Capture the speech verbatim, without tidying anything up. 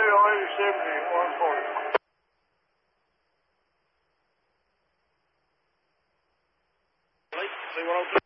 on eighty seventy, one forty. C one oh two.